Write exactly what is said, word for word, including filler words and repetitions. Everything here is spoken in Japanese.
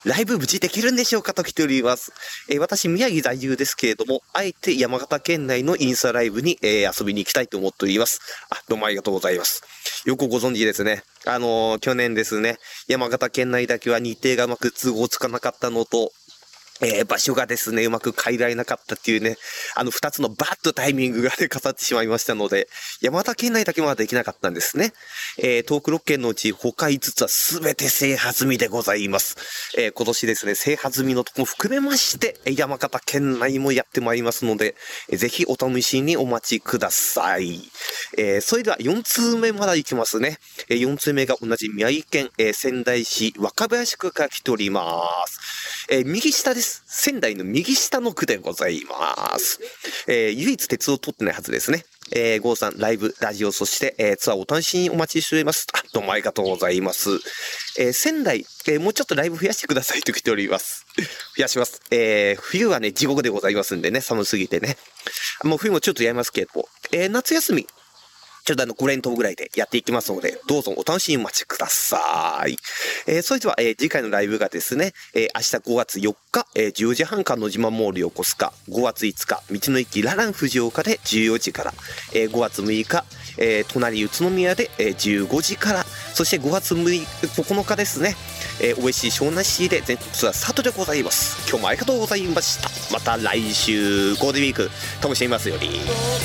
ライブ無事できるんでしょうかと来ております。えー、私、宮城在住ですけれども、あえて山形県内のインスタライブに、えー、遊びに行きたいと思っております。あ、どうもありがとうございます。よくご存知ですね。あのー、去年ですね、山形県内だけは日程がうまく都合つかなかったのと、えー、場所がですね、うまく変えられなかったっていうね、あの二つのバッドタイミングがね、重なってしまいましたので、山形県内だけはできなかったんですね。えー、東北ろっけんのうち他いつつはすべて制覇済みでございます。えー、今年ですね、制覇済みのとこも含めまして、山形県内もやってまいりますので、えー、ぜひお試しにお待ちください。えー、それではよんつうめまだいきますね。えー、よんつうめが同じ宮城県、えー、仙台市若林区から来ております。えー、右下です。仙台の右下の区でございます。えー、唯一鉄を取ってないはずですね。えー、ゴーさん、ライブ、ラジオ、そして、えー、ツアーお楽しみにお待ちしております。あ、どうもありがとうございます。えー、仙台、えー、もうちょっとライブ増やしてくださいと来ております。増やします。えー、冬はね、地獄でございますんでね、寒すぎてね。もう冬もちょっとやりますけど、えー、夏休み、ちょっとあの、ご連投ぐらいでやっていきますので、どうぞお楽しみにお待ちください。えー、それでは、えー、次回のライブがですね、えー、明日ごがつよっか、えー、じゅうじはんからの島モール横須賀、ごがついつか、道の駅ララン藤岡でじゅうよじから、えー、ごがつむいか、えー、隣宇都宮で、えー、じゅうごじから、そしてごがつここのかですね、えー、オーエスシー 湘南シーで全国ツアースタートでございます。今日もありがとうございました。また来週、ゴールデンウィーク、楽しみますように。